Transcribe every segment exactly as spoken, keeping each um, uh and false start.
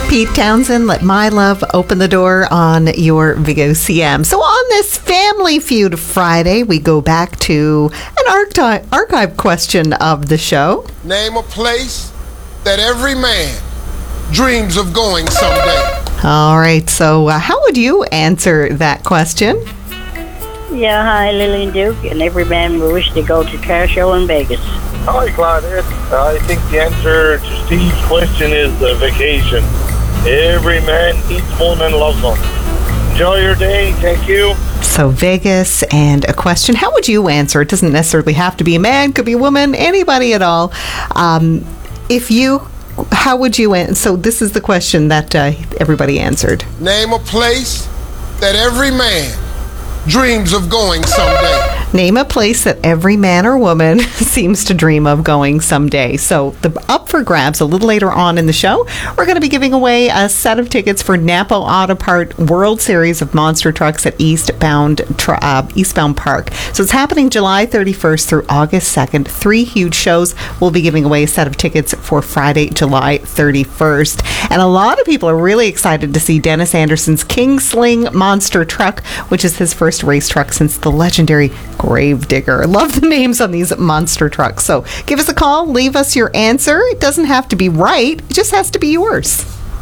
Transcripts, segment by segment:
Pete Townsend, Let My Love Open the Door on your V O C M. So on this Family Feud Friday, we go back to an archi- archive question of the show. Name a place that every man dreams of going someday. All right, so uh, how would you answer that question? Yeah, hi, Lillian Duke, and every man will wish to go to car show in Vegas. Hi, Claudette. I think the answer to Steve's question is the vacation. Every man needs one and loves one. Enjoy your day. Thank you. So Vegas, and a question. How would you answer? It doesn't necessarily have to be a man, could be a woman, anybody at all. Um, if you, how would you answer? So this is the question that uh, everybody answered. Name a place that every man dreams of going someday. Name a place that every man or woman seems to dream of going someday. So the up for grabs a little later on in the show, we're going to be giving away a set of tickets for Napa Auto Part World Series of Monster Trucks at Eastbound uh, Eastbound Park. So it's happening July thirty-first through August second. Three huge shows. We'll be giving away a set of tickets for Friday, July thirty-first. And a lot of people are really excited to see Dennis Anderson's King Sling Monster Truck, which is his first race truck since the legendary Gravedigger. I love the names on these monster trucks. So give us a call, leave us your answer. It doesn't have to be right, it just has to be yours.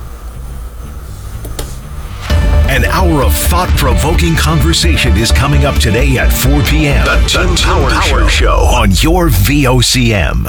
An hour of thought-provoking conversation is coming up today at four p.m. The Tim Power, Power Show on your V O C M.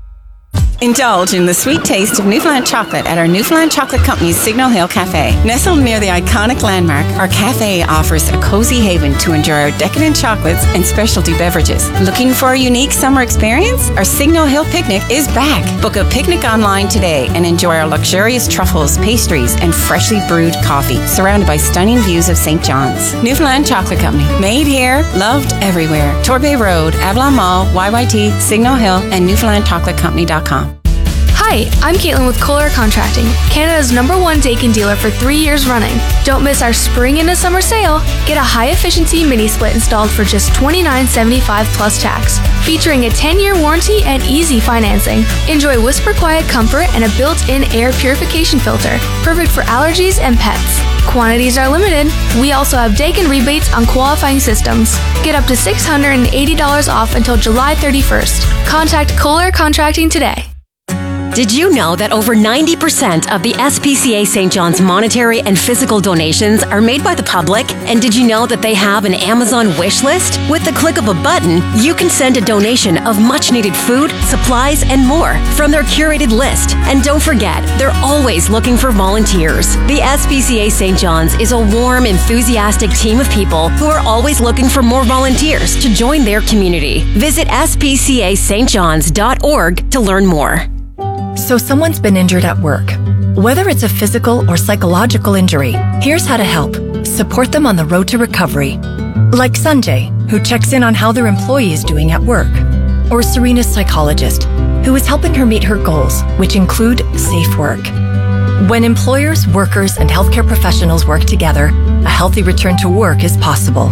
Indulge in the sweet taste of Newfoundland chocolate at our Newfoundland Chocolate Company's Signal Hill Cafe. Nestled near the iconic landmark, our cafe offers a cozy haven to enjoy our decadent chocolates and specialty beverages. Looking for a unique summer experience? Our Signal Hill Picnic is back. Book a picnic online today and enjoy our luxurious truffles, pastries, and freshly brewed coffee, surrounded by stunning views of Saint John's. Newfoundland Chocolate Company. Made here, loved everywhere. Torbay Road, Avalon Mall, Y Y T, Signal Hill, and Newfoundland Chocolate Company dot com. Hi, I'm Caitlin with Kohler Contracting, Canada's number one Daikin dealer for three years running. Don't miss our spring into summer sale. Get a high-efficiency mini-split installed for just twenty-nine seventy-five plus tax, featuring a ten-year warranty and easy financing. Enjoy whisper quiet comfort and a built-in air purification filter, perfect for allergies and pets. Quantities are limited. We also have Daikin rebates on qualifying systems. Get up to six hundred eighty dollars off until July thirty-first. Contact Kohler Contracting today. Did you know that over ninety percent of the S P C A Saint John's monetary and physical donations are made by the public? And did you know that they have an Amazon wish list? With the click of a button, you can send a donation of much-needed food, supplies, and more from their curated list. And don't forget, they're always looking for volunteers. The S P C A Saint John's is a warm, enthusiastic team of people who are always looking for more volunteers to join their community. Visit S P C A S T Johns dot org to learn more. So someone's been injured at work. Whether it's a physical or psychological injury, here's how to help. Support them on the road to recovery. Like Sanjay, who checks in on how their employee is doing at work. Or Serena's psychologist, who is helping her meet her goals, which include safe work. When employers, workers, and healthcare professionals work together, a healthy return to work is possible.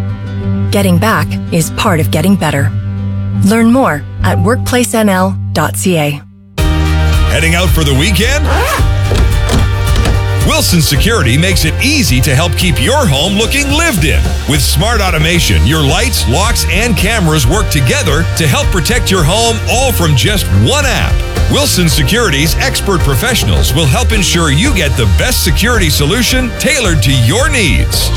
Getting back is part of getting better. Learn more at workplace N L dot C A. Heading out for the weekend? Wilson Security makes it easy to help keep your home looking lived in. With smart automation, your lights, locks, and cameras work together to help protect your home, all from just one app. Wilson Security's expert professionals will help ensure you get the best security solution tailored to your needs.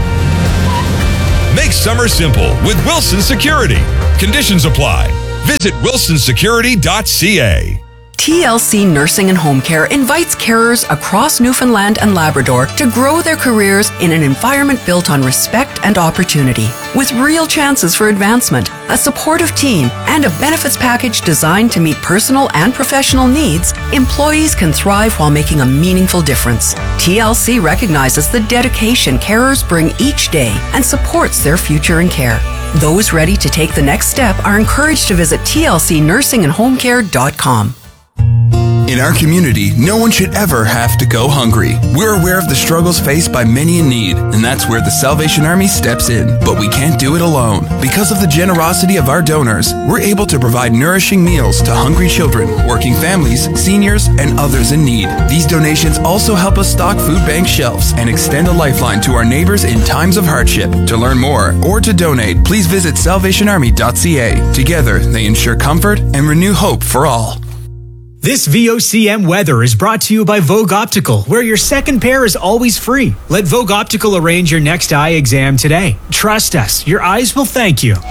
Make summer simple with Wilson Security. Conditions apply. Visit wilson security dot C A. T L C Nursing and Home Care invites carers across Newfoundland and Labrador to grow their careers in an environment built on respect and opportunity. With real chances for advancement, a supportive team, and a benefits package designed to meet personal and professional needs, employees can thrive while making a meaningful difference. T L C recognizes the dedication carers bring each day and supports their future in care. Those ready to take the next step are encouraged to visit T L C nursing and home care dot com. In our community, no one should ever have to go hungry. We're aware of the struggles faced by many in need, and that's where the Salvation Army steps in. But we can't do it alone. Because of the generosity of our donors, we're able to provide nourishing meals to hungry children, working families, seniors, and others in need. These donations also help us stock food bank shelves and extend a lifeline to our neighbors in times of hardship. To learn more or to donate, please visit salvation army dot c a. Together, they ensure comfort and renew hope for all. This V O C M weather is brought to you by Vogue Optical, where your second pair is always free. Let Vogue Optical arrange your next eye exam today. Trust us, your eyes will thank you.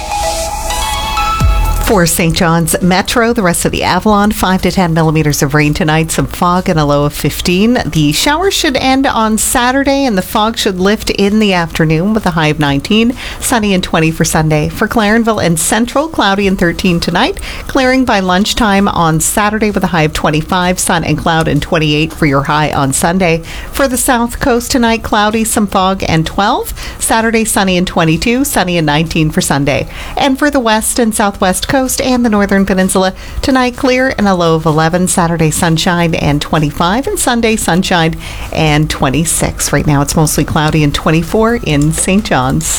For Saint John's Metro, the rest of the Avalon, five to ten millimeters of rain tonight, some fog and a low of fifteen. The showers should end on Saturday and the fog should lift in the afternoon with a high of nineteen. Sunny and twenty for Sunday. For Clarenville and Central, cloudy and thirteen tonight. Clearing by lunchtime on Saturday with a high of twenty-five. Sun and cloud and twenty-eight for your high on Sunday. For the South Coast tonight, cloudy, some fog and twelve. Saturday, sunny and twenty-two. Sunny and nineteen for Sunday. And for the West and Southwest Coast, Coast and the Northern Peninsula. Tonight, clear and a low of eleven. Saturday, sunshine and twenty-five. And Sunday, sunshine and twenty-six. Right now, it's mostly cloudy and twenty-four in Saint John's.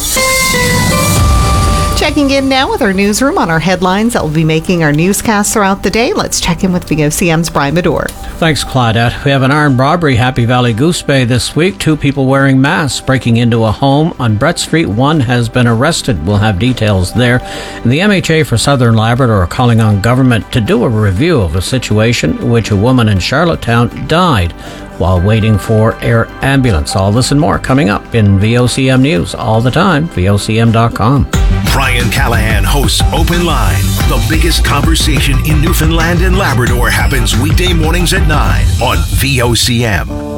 Checking in now with our newsroom on our headlines that will be making our newscasts throughout the day. Let's check in with V O C M's Brian Medore. Thanks, Claudette. We have an armed robbery Happy Valley Goose Bay this week. Two people wearing masks breaking into a home on Brett Street. One has been arrested. We'll have details there. And the M H A for Southern Labrador are calling on government to do a review of a situation in which a woman in Charlottetown died while waiting for air ambulance. All this and more coming up in V O C M News all the time, V O C M dot com. Brian Callahan hosts Open Line. The biggest conversation in Newfoundland and Labrador happens weekday mornings at nine on V O C M.